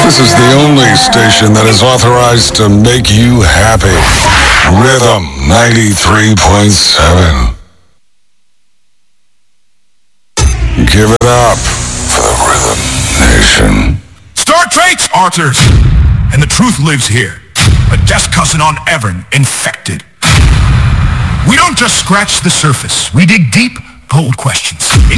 This is the only station that is authorized to make you happy. Rhythm 93.7. Give it up for the Rhythm Nation. Star Trek's Arthurs, and the truth lives here. A death cousin on Evern, infected. We don't just scratch the surface. We dig deep, hold questions.